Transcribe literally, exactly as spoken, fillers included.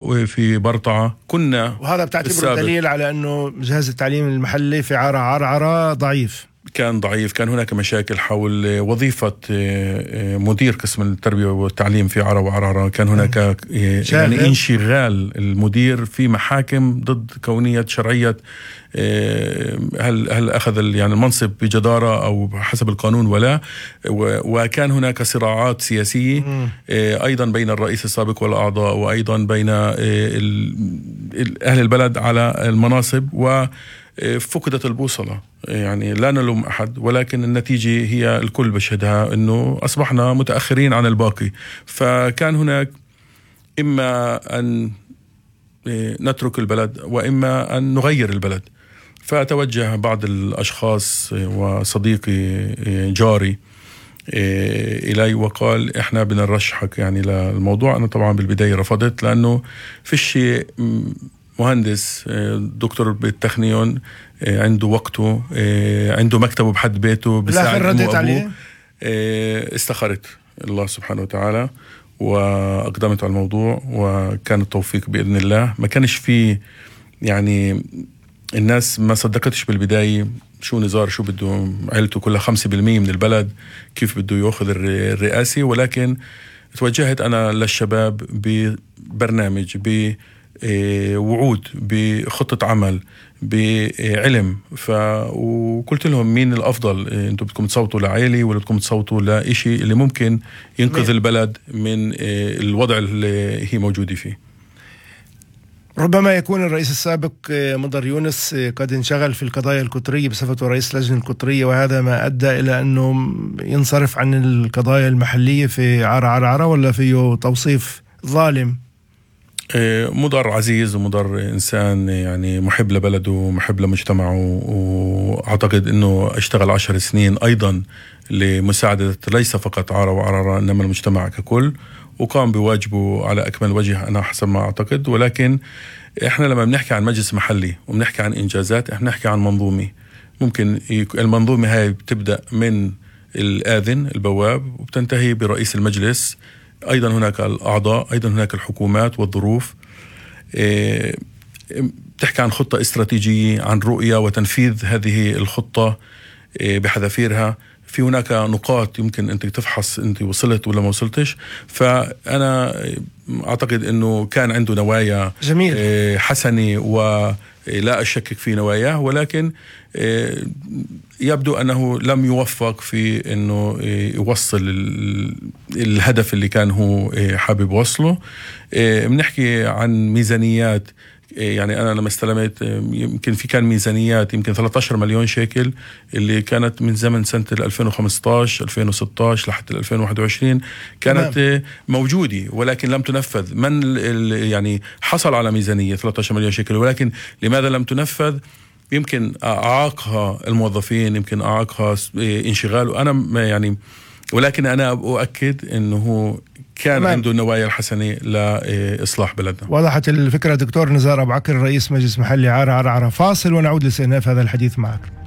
وفي برطعة. كنا وهذا بتعتبره دليل على أنه جهاز التعليم المحلي في عرعر عرعرة ضعيف؟ كان ضعيف. كان هناك مشاكل حول وظيفة مدير قسم التربية والتعليم في عرعر وعرعرة. كان هناك يعني انشغال المدير في محاكم ضد كونية شرعية هل هل أخذ يعني المنصب بجدارة أو حسب القانون ولا. وكان هناك صراعات سياسية أيضا بين الرئيس السابق والأعضاء، وأيضا بين أهل البلد على المناصب، و فقدت البوصلة. يعني لا نلوم أحد، ولكن النتيجة هي الكل بشهدها أنه أصبحنا متأخرين عن الباقي. فكان هناك إما أن نترك البلد وإما أن نغير البلد. فتوجه بعض الأشخاص وصديقي جاري إلي وقال إحنا بنرشحك يعني للموضوع. أنا طبعا بالبداية رفضت، لأنه في الشيء مهندس دكتور بالتخنيون عنده وقته، عنده مكتبه بحد بيته، بساعد ردت عليه. استخرت الله سبحانه وتعالى وأقدمت على الموضوع، وكان التوفيق بإذن الله. ما كانش فيه يعني الناس ما صدقتش بالبداية شو نزار شو بده، عيلته كلها خمسة بالمية من البلد، كيف بده يأخذ الرئاسي. ولكن توجهت أنا للشباب ببرنامج، ب وعود، بخطة عمل، بعلم. ف وقلت لهم مين الأفضل، أنتم بدكم تصوتوا لعائلي ولا بدكم تصوتوا لإشي اللي ممكن ينقذ البلد من الوضع اللي هي موجودة فيه. ربما يكون الرئيس السابق مضر يونس قد انشغل في القضايا القطرية بصفته رئيس لجنة القطرية، وهذا ما أدى إلى أنه ينصرف عن القضايا المحلية في عرعر عرعرة، ولا فيه توصيف ظالم؟ مضر عزيز، ومضر إنسان يعني محب لبلده ومحب لمجتمعه، وأعتقد أنه اشتغل عشر سنين أيضا لمساعدة ليس فقط عرعر وعرعرة إنما المجتمع ككل، وقام بواجبه على أكمل وجه أنا حسب ما أعتقد. ولكن إحنا لما بنحكي عن مجلس محلي وبنحكي عن إنجازات، إحنا بنحكي عن منظومة. ممكن المنظومة هاي بتبدأ من الآذن البواب وبتنتهي برئيس المجلس، أيضا هناك الأعضاء، أيضا هناك الحكومات والظروف. بتحكي عن خطة استراتيجية، عن رؤية وتنفيذ هذه الخطة بحذافيرها. في هناك نقاط يمكن أنت تفحص أنت وصلت ولا ما وصلتش. فأنا أعتقد أنه كان عنده نوايا جميل حسنة ولا أشكك في نواياه، ولكن يبدو أنه لم يوفق في أنه يوصل الهدف اللي كان هو حابب وصله. بنحكي عن ميزانيات، يعني أنا لما استلمت يمكن في كان ميزانيات يمكن ثلاثة عشر مليون شيكل اللي كانت من زمن سنة ألفين وخمسة عشر ألفين وستة عشر لحد ألفين وواحد وعشرين كانت نعم. موجودة ولكن لم تنفذ. من يعني حصل على ميزانية ثلاثة عشر مليون شيكل، ولكن لماذا لم تنفذ؟ يمكن أعاقها الموظفين، يمكن أعاقها انشغال. أنا يعني ولكن أنا أؤكد أنه كان تمام. عنده النوايا الحسنة لإصلاح بلدنا. وضحت الفكرة. دكتور نزار أبو عكر رئيس مجلس محلي عرعر عرعرة. فاصل ونعود لاستئناف هذا الحديث معك.